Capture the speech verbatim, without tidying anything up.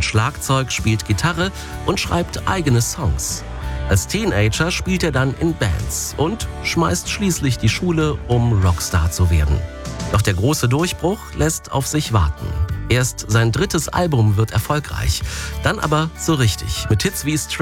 lernt Schlagzeug, spielt Gitarre und schreibt eigene Songs. Als Teenager spielt er dann in Bands und schmeißt schließlich die Schule, um Rockstar zu werden. Doch der große Durchbruch lässt auf sich warten. Erst sein drittes Album wird erfolgreich, dann aber so richtig mit Hits wie Stray